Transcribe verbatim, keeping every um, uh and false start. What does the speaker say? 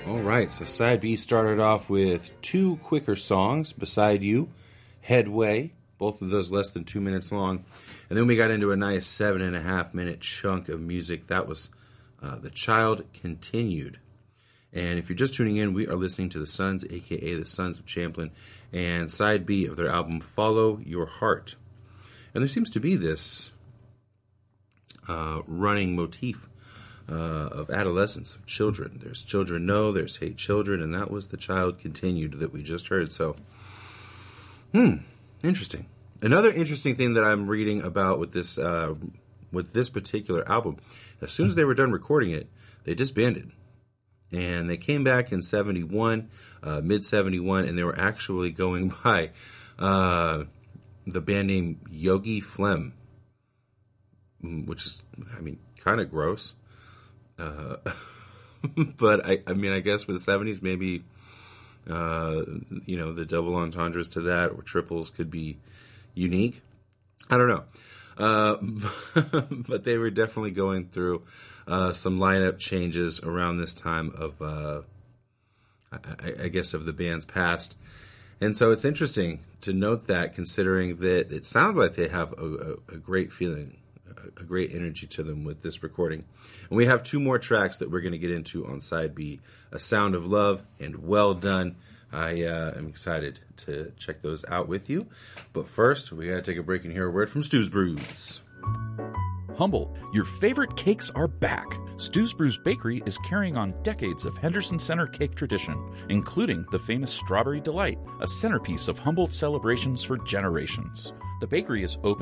All right, so side B started off with two quicker songs, Beside You, Headway, both of those less than two minutes long. And then we got into a nice seven and a half minute chunk of music. That was uh, The Child Continued. And if you're just tuning in, we are listening to the Sons, a k a the Sons of Champlin, and side B of their album, Follow Your Heart. And there seems to be this uh, running motif Uh, of adolescence, of children. There's Children Know, there's Hate Children, and that was The Child Continued that we just heard. So, hmm, interesting. Another interesting thing that I'm reading about with this uh, with this particular album, as soon as they were done recording it, they disbanded. And they came back in seventy-one, uh, mid seventy-one, and they were actually going by uh, the band name Yogi Phlegm, which is, I mean, kind of gross. Uh, but I, I mean, I guess with the seventies, maybe, uh, you know, the double entendres to that or triples could be unique. I don't know. Uh, but they were definitely going through, uh, some lineup changes around this time of, uh, I, I guess of the band's past. And so it's interesting to note that, considering that it sounds like they have a, a, a great feeling, a great energy to them with this recording. And we have two more tracks that we're going to get into on side B, A Sound of Love and Well Done. I uh, am excited to check those out with you. But first, we got to take a break and hear a word from Stu's Brews. Humboldt, your favorite cakes are back. Stu's Brews Bakery is carrying on decades of Henderson Center cake tradition, including the famous Strawberry Delight, a centerpiece of Humboldt celebrations for generations. The bakery is open